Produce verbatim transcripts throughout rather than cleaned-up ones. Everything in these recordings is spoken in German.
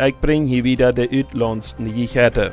Ich bring hier wieder de Uitlands Nyheiten.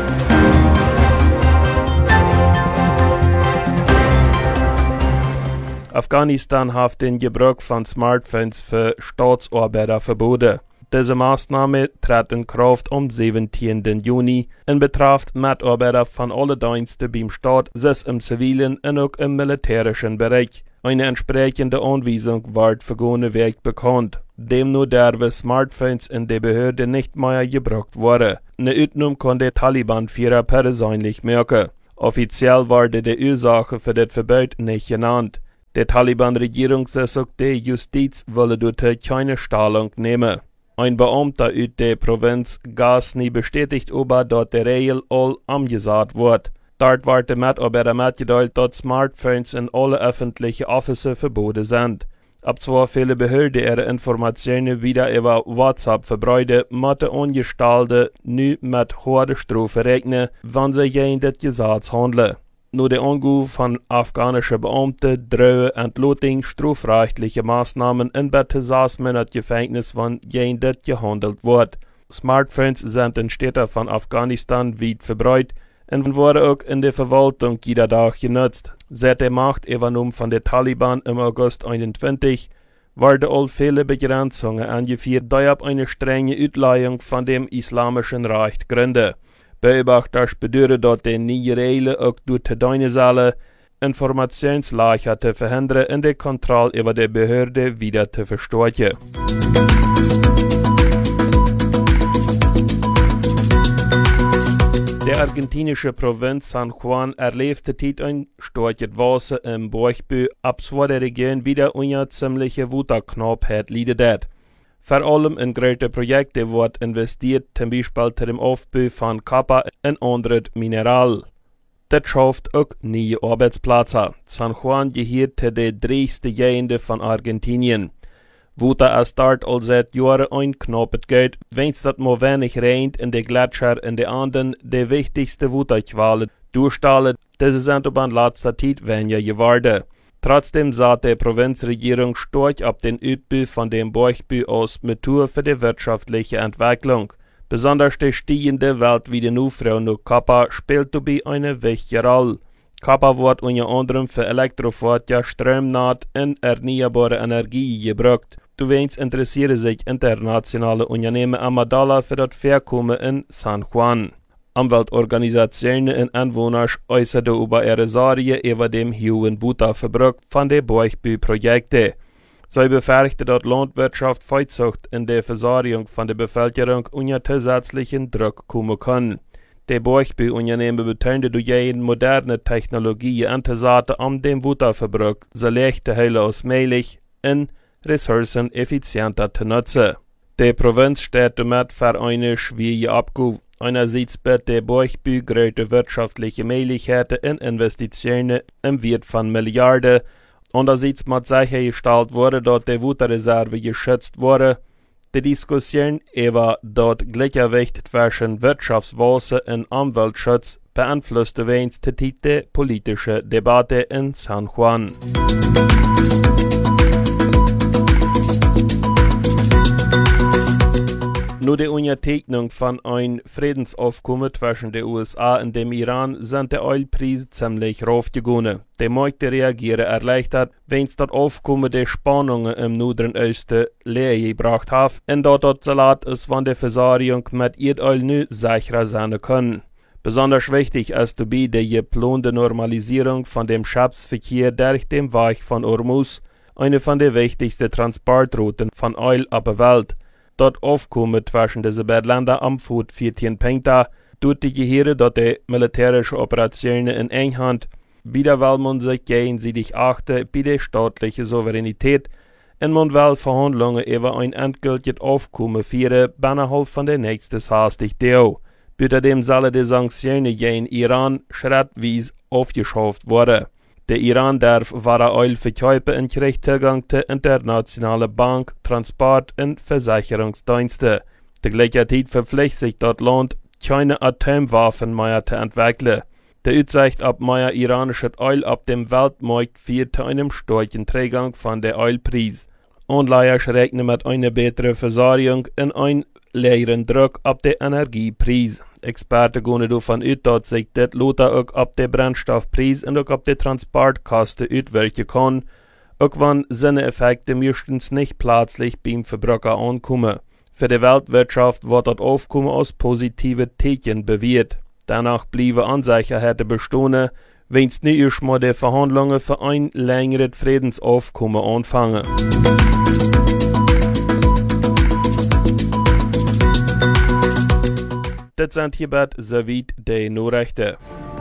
Afghanistan hat den Gebrauch von Smartphones für Staatsarbeiter verboten. Diese Maßnahme trat in Kraft am siebzehnten Juni und betrifft Mitarbeiter von allen Diensten beim Staat, sei im zivilen und auch im militärischen Bereich. Eine entsprechende Anweisung wird vergangene Woche bekannt. Demnach dürfen Smartphones in der Behörde nicht mehr gebraucht werden. Eine Ausnahme kann der Taliban-Führer persönlich merken. Offiziell wurde die Ursache für das Verbot nicht genannt. Die Taliban-Regierung sagt, die Justiz wolle dort keine Stellung nehmen. Ein Beamter aus der Provinz Ghazni bestätigt aber, dass die Regel all umgesetzt wird. Dort wird den Mitarbeitern mitgeteilt, dass Smartphones in alle öffentlichen Offices verboten sind. Ab zwar viele Behörden ihre Informationen wieder über WhatsApp verbreiten, müssen Angestellte nu mit hoher Strafe rechnen, wenn sie gegen das Gesetz handeln. Nur der Anruf von afghanischen Beamten drohen Entloting strafrechtliche Maßnahmen in bis zu sechs Monate Gefängnis, wenn gegen das gehandelt wird. Smartphones sind in Städten von Afghanistan weit verbreitet und wurden auch in der Verwaltung jeder Tag genutzt. Seit der Machtübernahme von den Taliban im August einundzwanzig wurden all viele Begrenzungen angeführt, die auf eine strenge Auslegung von dem Islamischen Reich gründen. Beobachter bedeutet, dass die neue Regeln auch durch die Deinsäle Informationslage zu verhindern und die Kontrolle über die Behörde wieder zu verstärken. Der argentinische Provinz San Juan erlebte tit ein starkes Wasser im Bauchbü, ab so der Region wieder eine ziemliche Wasserknappheit leidet. Vor allem in große Projekte wird investiert, zum Beispiel zu dem Aufbau von Copper und anderen Mineralen. Das schafft auch neue Arbeitsplätze. San Juan gehört zu den reichsten Gegenden von Argentinien. Wasser ist dort all seit Jahren ein knappes Geld, wenn es das mal wenig regnet in den Gletscher in den Anden die wichtigste Wasserquelle durchstellen. Diese sind aber in letzter Zeit weniger geworden. Trotzdem sah die Provinzregierung stark auf den Ausbau von dem Bauchbau aus Motor für die wirtschaftliche Entwicklung. Besonders die steigende weltweite Nachfrage nach Copper spielt dabei eine wichtige Rolle. Copper wird unter anderem für Elektrofahrzeuge, Stromnetz und erneuerbare Energie gebraucht. Zuweilen interessieren sich internationale Unternehmen am Dollar für das Verkommen in San Juan. Umweltorganisationen und Anwohner äußerten über ihre Sorge über den hohen Wasserverbrauch von den Bauchbauprojekten. Sie befürchten, dass Landwirtschaft Viehzucht in der Versorgung von der Bevölkerung unter zusätzlichen Druck kommen kann. Die Bauchbauunternehmen betonen durch jede moderne Technologie einzusetzen, um den Wasserverbrauch so leicht als möglich und ressourceneffizienter zu nutzen. Die Provinz steht damit für eine schwierige Abgabe. Einerseits bietet der Bauchbau große wirtschaftliche Möglichkeiten in Investitionen im Wert von Milliarden. Andererseits muss sichergestellt werden, dass die Wasserreserve geschützt wurde. Die Diskussion über das Gleichgewicht zwischen Wirtschaftswasser und Umweltschutz beeinflusste wenigstens die politische Debatte in San Juan. Nur die Unterzeichnung von einem Friedensaufkommen zwischen den U S A und dem Iran sind die Ölpreise ziemlich raufgegangen. Die Märkte reagieren erleichtert, wenn das Aufkommen der Spannungen im Norderen Osten leer gebracht hat und dass das Salat ist, wann die Versorgung mit Erdöl nu sicherer sein kann. Besonders wichtig ist dabei die geplante Normalisierung von dem Schiffsverkehr durch den Weg von Hormuz, eine von den wichtigsten Transportrouten von Öl auf der Welt. Das Aufkommen zwischen diesen beiden Ländern am Fuß vierzehn Punkte tut die Gehirne, dass die militärische Operationen in England wieder will man sich gegenseitig achten bei der staatlichen Souveränität und man will Verhandlungen über ein endgültiges Aufkommen führen, innerhalb von der nächsten sechzig Tage. Bei dem sollen die Sanktionen gegen Iran schrittweise aufgeschafft werden. Der Iran darf wahre Öl verkaufen und kriegt Zugang zu internationalen Bank-, Transport- und Versicherungsdiensten. Der gleichzeitig verpflichtet sich das Land, keine Atomwaffen mehr zu entwickeln. Der Aussicht auf mehr iranisches Öl auf dem Weltmarkt führt zu einem starken Trägung von der Ölpreis. Anleiher rechnen mit einer besseren Versorgung und ein leren Druck op de energieprijs. Experten gaan ervan uit dat zich dit later ook op de brandstofprijs en ook op de transportkosten uitwerken kan, ook wanneer zijn effecten meestens niet plötzlich beim Verbruiker aankomen. Für die Weltwirtschaft wird das Aufkommen als positive Teken bewertet. Danach bleiben Unsicherheiten bestehen, wenn es nicht erst mal die Verhandlungen für ein längeres Friedensaufkommen anfangen. Das sind hierbei soweit die Nachrichten.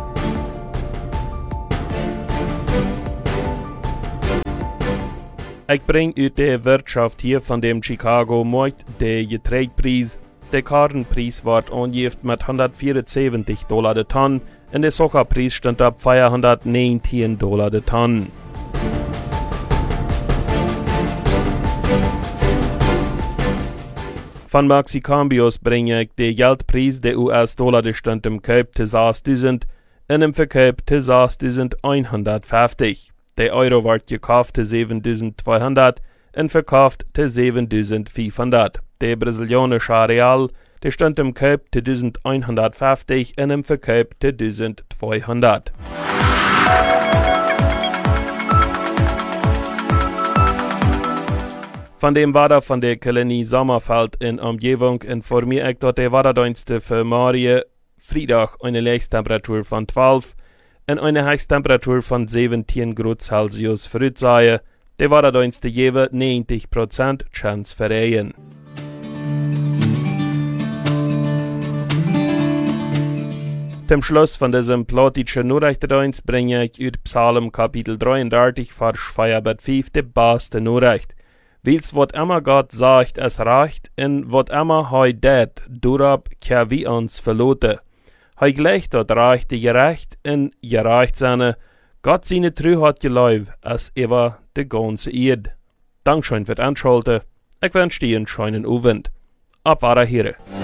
Ich bring uit de Wirtschaft hier von dem Chicago Markt de Getreidepreis. Der Kartenpreis wird angegeven mit hundertvierundzeventig Dollar de Tonne und der Zuckerpreis stand ab vierhonderdneunzehn Dollar de Tonne. Von Mexicambios bringe ich den Geldpreis der U S-Dollar, der stand im Kauf zu sechstausend und im Verkauf zu sechstausendeinhundertfünfzig. Der Euro wird gekauft zu siebentausendzweihundert und verkauft zu siebentausendfünfhundert. Der brasilianische Real, der stand im Kauf zu eintausendeinhundertfünfzig und im Verkauf zu eintausendzweihundert. Von dem Wetter von der Kolonie Sommerfeld in Umgebung informiere ich, dass der Wetterdienste für Marie Freitag eine Höchsttemperatur von zwölf und eine Höchsttemperatur von siebzehn Grad Celsius voraussehen. Der Wetterdienste geben neunzig Prozent Chance für Regen. Zum Schluss von diesem plattischen Nachrichtendienst bringe ich aus Psalm Kapitel dreiunddreißig, Vers vier bis fünf die beste Nachricht. Weil's wat immer Gott sagt, es reicht, und wat immer hei det, durab kann wir uns verloten. Hei gleicht dat reicht die gerecht, und gerecht seine, Gott seine Treu hat geläuft, als ever de ganze Erd. Dankeschön für das Anschalten. Ich wünsche dir einen schönen Abend. Ab Here.